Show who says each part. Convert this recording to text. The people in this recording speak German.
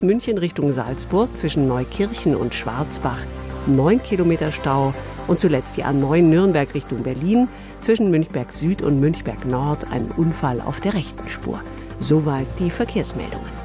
Speaker 1: München Richtung Salzburg zwischen Neukirchen und Schwarzbach 9 Kilometer Stau und zuletzt die A9 Nürnberg Richtung Berlin zwischen Münchberg Süd und Münchberg Nord ein Unfall auf der rechten Spur. Soweit die Verkehrsmeldungen.